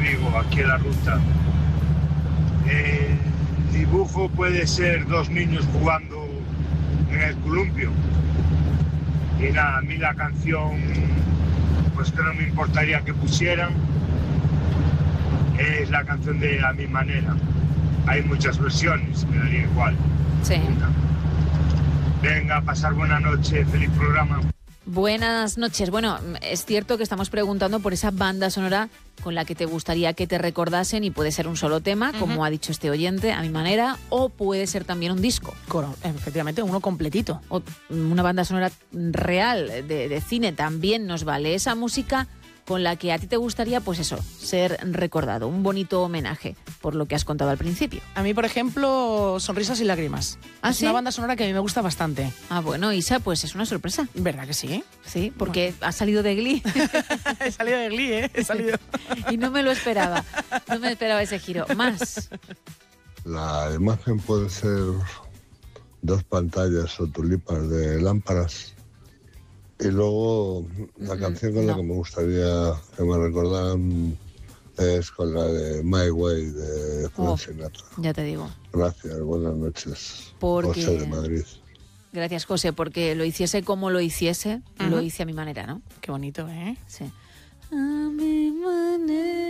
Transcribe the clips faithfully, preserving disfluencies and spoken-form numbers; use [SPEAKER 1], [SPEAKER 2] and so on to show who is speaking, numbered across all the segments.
[SPEAKER 1] amigo, aquí en la ruta. El dibujo puede ser dos niños jugando en el columpio. Y nada, a mí la canción, pues que no me importaría que pusieran, es la canción de A Mi Manera. Hay muchas versiones, me daría igual.
[SPEAKER 2] Sí.
[SPEAKER 1] Una. Venga, pasar buena noche, feliz programa.
[SPEAKER 2] Buenas noches. Bueno, es cierto que estamos preguntando por esa banda sonora con la que te gustaría que te recordasen, y puede ser un solo tema, uh-huh. como ha dicho este oyente, A Mi Manera, o puede ser también un disco.
[SPEAKER 3] Coro, efectivamente, uno completito.
[SPEAKER 2] O una banda sonora real de, de cine también nos vale. Esa música con la que a ti te gustaría, pues eso, ser recordado. Un bonito homenaje, por lo que has contado al principio.
[SPEAKER 3] A mí, por ejemplo, Sonrisas y Lágrimas.
[SPEAKER 2] ¿Ah,
[SPEAKER 3] es
[SPEAKER 2] sí?
[SPEAKER 3] una banda sonora que a mí me gusta bastante.
[SPEAKER 2] Ah, bueno, Isa, pues es una sorpresa.
[SPEAKER 3] ¿Verdad que sí?
[SPEAKER 2] Sí, porque bueno. ha salido de Glee.
[SPEAKER 3] He salido de Glee, ¿eh? He salido.
[SPEAKER 2] Y no me lo esperaba. No me esperaba ese giro. Más.
[SPEAKER 4] La imagen puede ser dos pantallas o tulipas de lámparas. Y luego la mm, canción con no. la que me gustaría que me recordaran es con la de My Way de Frank
[SPEAKER 2] oh,
[SPEAKER 4] Sinatra.
[SPEAKER 2] Ya te digo.
[SPEAKER 4] Gracias, buenas noches.
[SPEAKER 2] Porque...
[SPEAKER 4] José de Madrid.
[SPEAKER 2] Gracias, José, porque lo hiciese como lo hiciese, uh-huh. lo hice a mi manera, ¿no?
[SPEAKER 3] Qué bonito, ¿eh?
[SPEAKER 2] Sí. A mi manera.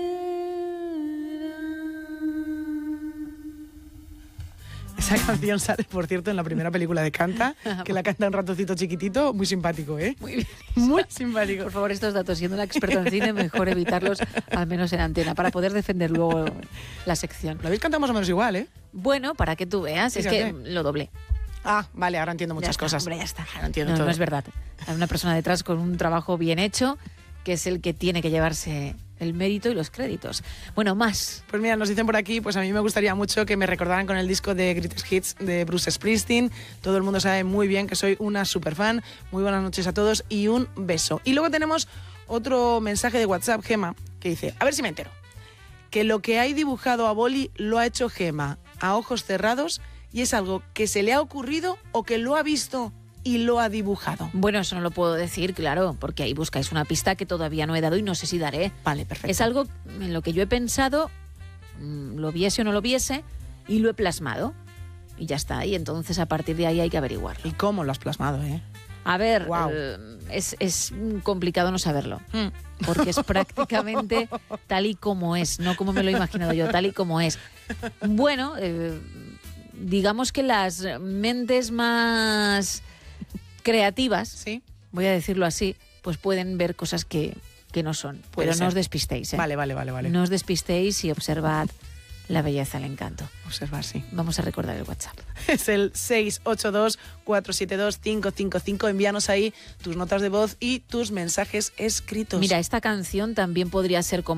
[SPEAKER 3] Esa canción sale, por cierto, en la primera película de Canta, que la canta un ratoncito chiquitito, muy simpático, ¿eh?
[SPEAKER 2] Muy bien.
[SPEAKER 3] Muy simpático.
[SPEAKER 2] Por favor, estos datos, siendo una experta en cine, mejor evitarlos, al menos en antena, para poder defender luego la sección.
[SPEAKER 3] Lo habéis cantado más o menos igual, ¿eh?
[SPEAKER 2] Bueno, para que tú veas, es que lo doblé.
[SPEAKER 3] Ah, vale, ahora entiendo muchas
[SPEAKER 2] ya está,
[SPEAKER 3] cosas.
[SPEAKER 2] Hombre, ya está.
[SPEAKER 3] Ahora entiendo
[SPEAKER 2] no,
[SPEAKER 3] todo.
[SPEAKER 2] No es verdad. Hay una persona detrás con un trabajo bien hecho, que es el que tiene que llevarse el mérito y los créditos. Bueno, más.
[SPEAKER 3] Pues mira, nos dicen por aquí, pues a mí me gustaría mucho que me recordaran con el disco de Greatest Hits de Bruce Springsteen. Todo el mundo sabe muy bien que soy una superfan. Muy buenas noches a todos y un beso. Y luego tenemos otro mensaje de WhatsApp, Gema, que dice, a ver si me entero, que lo que hay dibujado a boli lo ha hecho Gema a ojos cerrados y es algo que se le ha ocurrido o que lo ha visto y lo ha dibujado.
[SPEAKER 2] Bueno, eso no lo puedo decir, claro, porque ahí buscáis una pista que todavía no he dado y no sé si daré.
[SPEAKER 3] Vale, perfecto.
[SPEAKER 2] Es algo en lo que yo he pensado, lo viese o no lo viese, y lo he plasmado. Y ya está. Y entonces a partir de ahí hay que averiguarlo.
[SPEAKER 3] ¿Y cómo lo has plasmado, eh?
[SPEAKER 2] A ver,
[SPEAKER 3] wow.
[SPEAKER 2] eh, es, es complicado no saberlo. Mm. Porque es prácticamente tal y como es, no como me lo he imaginado yo, tal y como es. Bueno, eh, digamos que las mentes más creativas,
[SPEAKER 3] ¿sí?
[SPEAKER 2] Voy a decirlo así, pues pueden ver cosas que, que no son. Pero
[SPEAKER 3] ser.
[SPEAKER 2] no os despistéis, ¿eh?
[SPEAKER 3] Vale, vale, vale, vale.
[SPEAKER 2] No os despistéis y observad la belleza, el encanto.
[SPEAKER 3] Observar, sí.
[SPEAKER 2] Vamos a recordar el WhatsApp.
[SPEAKER 3] Es el seis ocho dos, cuatro siete dos, cinco cinco cinco. Envíanos ahí tus notas de voz y tus mensajes escritos.
[SPEAKER 2] Mira, esta canción también podría ser como